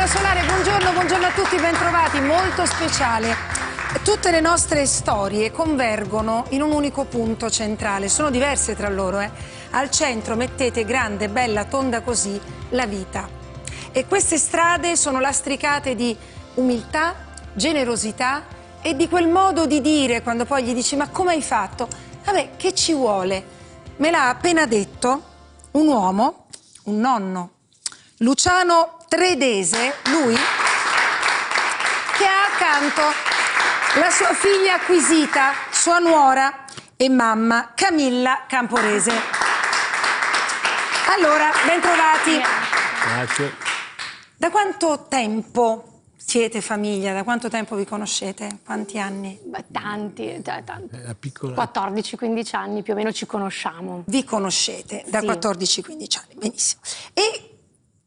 Paola Solare, buongiorno, buongiorno a tutti, bentrovati, molto speciale. Tutte le nostre storie convergono in un unico punto centrale, sono diverse tra loro. Al centro mettete grande, bella, tonda così, la vita. E queste strade sono lastricate di umiltà, generosità e di quel modo di dire quando poi gli dici ma come hai fatto? Vabbè, che ci vuole? Me l'ha appena detto un uomo, un nonno, Luciano Tredese, lui che ha accanto la sua figlia acquisita, sua nuora e mamma, Camilla Camporese. Allora, bentrovati. Grazie. Da quanto tempo siete famiglia? Da quanto tempo vi conoscete? Quanti anni? Beh, tanti. Piccola... 14-15 anni più o meno ci conosciamo. Vi conoscete da Sì. 14-15 anni, benissimo. E